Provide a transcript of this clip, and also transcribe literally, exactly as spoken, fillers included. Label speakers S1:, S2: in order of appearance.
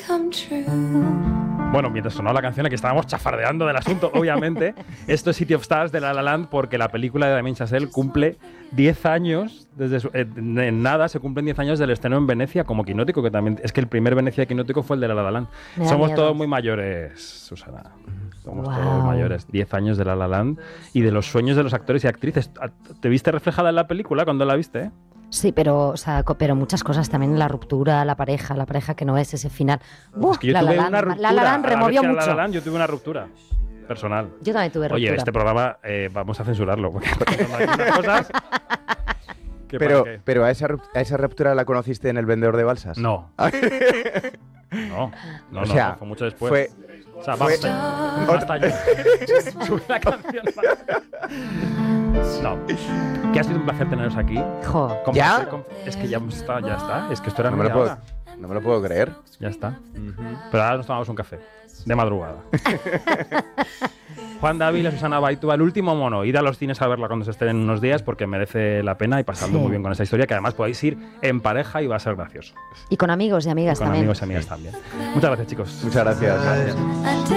S1: Bueno, mientras sonaba la canción, aquí estábamos chafardeando del asunto, obviamente. Esto es City of Stars de La La Land, porque la película de Damien Chazelle cumple diez años, desde su, en, en nada se cumplen diez años del estreno en Venecia como Quinótico, que también es que el primer Venecia Quinótico fue el de La La Land. Somos miedo. Todos muy mayores, Susana. Somos wow. todos mayores. diez años de La La Land y de los sueños de los actores y actrices. ¿Te viste reflejada en la película cuando la viste? ¿Eh?
S2: Sí, pero, o sea, pero muchas cosas también, la ruptura, la pareja, la pareja que no es, ese final.
S1: Uh, es que yo
S2: la
S1: tuve
S2: La
S1: una ruptura.
S2: La La Land removió mucho.
S1: La La Land, yo tuve una ruptura personal.
S2: Yo también tuve ruptura.
S1: Oye, este programa eh, vamos a censurarlo, porque hay unas cosas...
S3: Pero, pero ¿a, esa, ¿a esa ruptura la conociste en El vendedor de balsas?
S1: No. no, no,
S3: o sea,
S1: no, fue mucho después.
S3: Fue,
S1: o sea, vamos,
S3: fue
S1: hasta yo. Subí la canción. No. Que ha sido un placer teneros aquí.
S2: Jo.
S3: ¿Ya?
S1: Es que ya está, ya está. Es que esto era
S3: no me, lo puedo, no me lo puedo creer.
S1: Ya está. Uh-huh. Pero ahora nos tomamos un café. De madrugada. Juan Dávila, Susana Baitúa, El último mono. Id a los cines a verla cuando se estén en unos días porque merece la pena y pasando sí. muy bien con esta historia, que además podéis ir en pareja y va a ser gracioso.
S2: Y con amigos y amigas
S1: y con
S2: también.
S1: amigos y amigas también. Muchas gracias, chicos.
S3: Muchas gracias. gracias.